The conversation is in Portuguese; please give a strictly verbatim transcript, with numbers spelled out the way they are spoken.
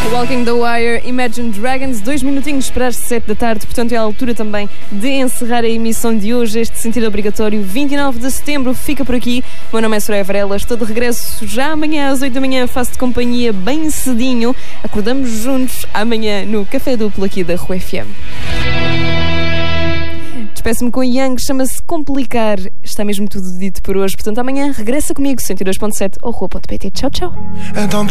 Walking the Wire, Imagine Dragons, dois minutinhos para as sete da tarde, portanto é a altura também de encerrar a emissão de hoje, este sentido obrigatório, vinte e nove de setembro, fica por aqui. O meu nome é Soraya Varela, estou de regresso já amanhã às oito da manhã, faço-te companhia bem cedinho, acordamos juntos amanhã no Café Duplo aqui da Rua F M. Despeço-me com o Yang, chama-se Complicar, está mesmo tudo dito por hoje, portanto amanhã regressa comigo, cento e dois ponto sete ou rua ponto pt. Tchau, tchau.